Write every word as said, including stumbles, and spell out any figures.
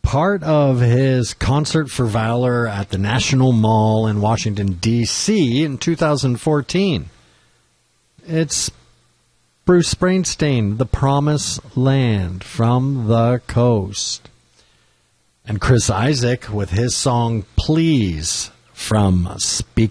part of his Concert for Valor at the National Mall in Washington, D C in two thousand fourteen. It's Bruce Springsteen, The Promised Land, From the Coast. And Chris Isaak with his song Please from Speak